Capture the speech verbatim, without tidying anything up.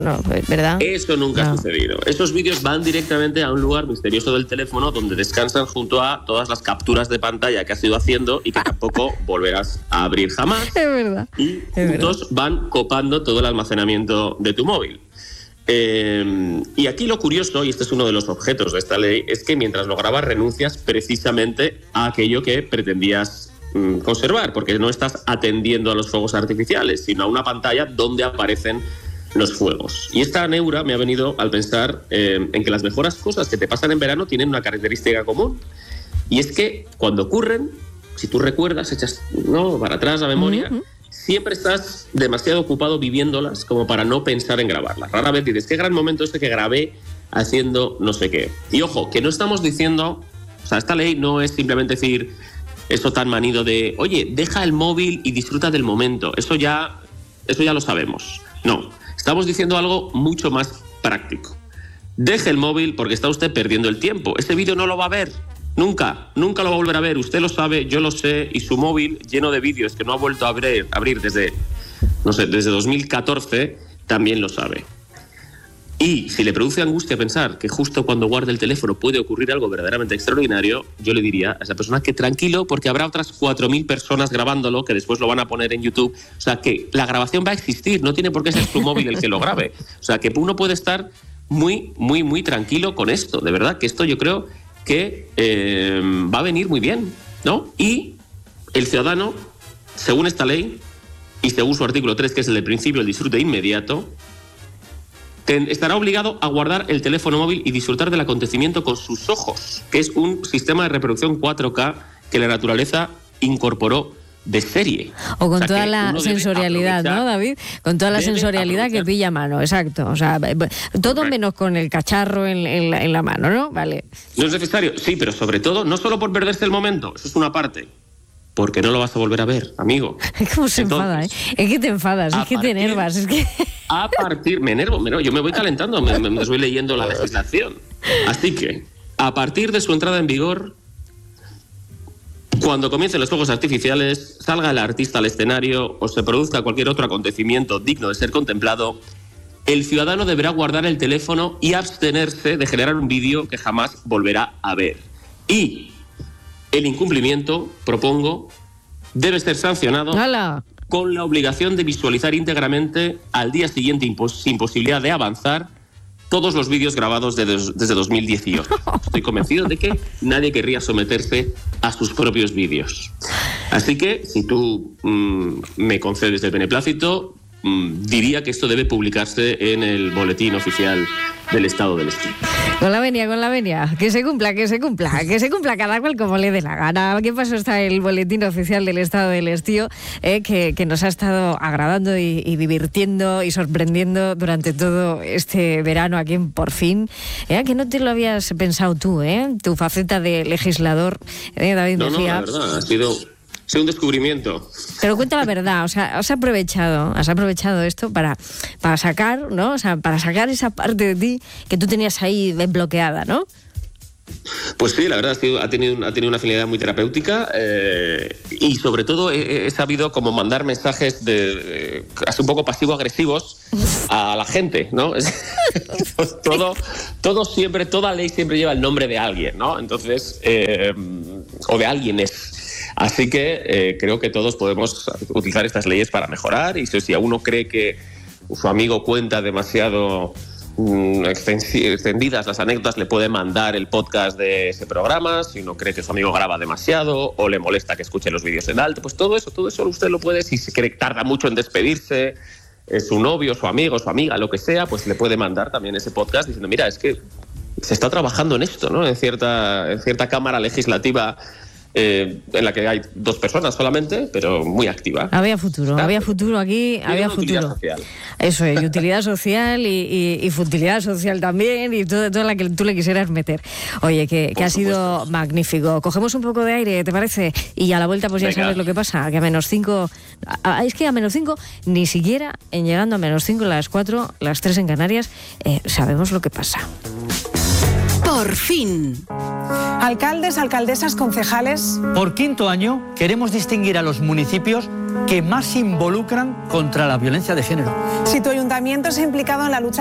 No, ¿verdad? Eso nunca no. ha sucedido. Esos vídeos van directamente a un lugar misterioso del teléfono donde descansan junto a todas las capturas de pantalla que has ido haciendo y que tampoco volverás a abrir jamás. Es verdad. Y es juntos verdad. van copando todo el almacenamiento de tu móvil. Eh, y aquí lo curioso, y este es uno de los objetos de esta ley, es que mientras lo grabas renuncias precisamente a aquello que pretendías mm, conservar, porque no estás atendiendo a los fuegos artificiales, sino a una pantalla donde aparecen los fuegos. Y esta neura me ha venido al pensar eh, en que las mejores cosas que te pasan en verano tienen una característica común, y es que cuando ocurren, si tú recuerdas, echas ¿no? para atrás la memoria, uh-huh. siempre estás demasiado ocupado viviéndolas como para no pensar en grabarlas. Rara vez dices, qué gran momento este que grabé haciendo no sé qué. Y ojo, que no estamos diciendo, o sea, esta ley no es simplemente decir eso tan manido de, oye, deja el móvil y disfruta del momento. Eso ya, eso ya lo sabemos. No. Estamos diciendo algo mucho más práctico. Deje el móvil porque está usted perdiendo el tiempo. Ese vídeo no lo va a ver. Nunca. Nunca lo va a volver a ver. Usted lo sabe, yo lo sé. Y su móvil, lleno de vídeos que no ha vuelto a abrir, abrir desde, no sé, desde dos mil catorce, también lo sabe. Y si le produce angustia pensar que justo cuando guarde el teléfono puede ocurrir algo verdaderamente extraordinario, yo le diría a esa persona que tranquilo, porque habrá otras cuatro mil personas grabándolo que después lo van a poner en YouTube. O sea, que la grabación va a existir, no tiene por qué ser su móvil el que lo grabe. O sea, que uno puede estar muy, muy, muy tranquilo con esto. De verdad que esto yo creo que eh, va a venir muy bien, ¿no? Y el ciudadano, según esta ley, y según su artículo tres, que es el del principio del disfrute inmediato, estará obligado a guardar el teléfono móvil y disfrutar del acontecimiento con sus ojos, que es un sistema de reproducción cuatro K que la naturaleza incorporó de serie. O con o sea, toda la sensorialidad, ¿no, David? Con toda la sensorialidad aprovechar. Que pilla a mano, exacto. O sea, todo Correcto. Menos con el cacharro en, en, la, en la mano, ¿no? Vale. No es necesario, sí, pero sobre todo, no solo por perderse el momento, eso es una parte, porque no lo vas a volver a ver, amigo. ¿Cómo se Entonces, enfada, eh? Es que te enfadas, es que partir, te enervas, es que... A partir... Me enervo, me, yo me voy calentando, me, me voy leyendo la legislación. Así que, a partir de su entrada en vigor, cuando comiencen los fuegos artificiales, salga el artista al escenario o se produzca cualquier otro acontecimiento digno de ser contemplado, el ciudadano deberá guardar el teléfono y abstenerse de generar un vídeo que jamás volverá a ver. Y el incumplimiento, propongo, debe ser sancionado ¡Hala! Con la obligación de visualizar íntegramente al día siguiente impos- sin posibilidad de avanzar todos los vídeos grabados de des- desde dos mil dieciocho. Estoy convencido de que nadie querría someterse a sus propios vídeos. Así que, si tú mmm, me concedes el beneplácito, mmm, diría que esto debe publicarse en el boletín oficial del Estado del Estío. Con la venia, con la venia. Que se cumpla, que se cumpla, que se cumpla cada cual como le dé la gana. ¿Qué pasó? Está el boletín oficial del Estado del Estío, eh, que, que nos ha estado agradando y, y divirtiendo y sorprendiendo durante todo este verano aquí en Por Fin. Eh, que no te lo habías pensado tú, ¿eh? Tu faceta de legislador, eh, David no, Mejía. No, la verdad, ha sido... Es un descubrimiento. Pero cuenta la verdad, o sea, has aprovechado, has aprovechado esto para, para sacar, ¿no? O sea, para sacar esa parte de ti que tú tenías ahí bloqueada, ¿no? Pues sí, la verdad, ha tenido, ha tenido una finalidad muy terapéutica eh, y sobre todo he, he sabido como mandar mensajes de, de casi un poco pasivo-agresivos a la gente, ¿no? Pues todo, todo siempre, toda ley siempre lleva el nombre de alguien, ¿no? Entonces, eh, o de alguienes. Así que eh, creo que todos podemos utilizar estas leyes para mejorar y si a uno cree que su amigo cuenta demasiado mm, extendidas las anécdotas, le puede mandar el podcast de ese programa. Si uno cree que su amigo graba demasiado o le molesta que escuche los vídeos en alto, pues todo eso, todo eso usted lo puede, si se cree que tarda mucho en despedirse, es su novio, su amigo, su amiga, lo que sea, pues le puede mandar también ese podcast diciendo, mira, es que se está trabajando en esto, ¿no? En cierta, en cierta cámara legislativa Eh, en la que hay dos personas solamente, pero muy activa. Había futuro, Está, había futuro aquí, Tiene había una futuro. Utilidad social. Eso es, y utilidad social y, y, y futilidad social también y todo, toda la que tú le quisieras meter. Oye, que, que ha sido magnífico. Cogemos un poco de aire, ¿te parece? Y a la vuelta pues ya Venga. Sabes lo que pasa, que a menos cinco, a, es que a menos cinco, ni siquiera en llegando a menos cinco, las cuatro, las tres en Canarias, eh, sabemos lo que pasa. Por fin. Alcaldes, alcaldesas, concejales. Por quinto año queremos distinguir a los municipios que más se involucran contra la violencia de género. Si tu ayuntamiento se ha implicado en la lucha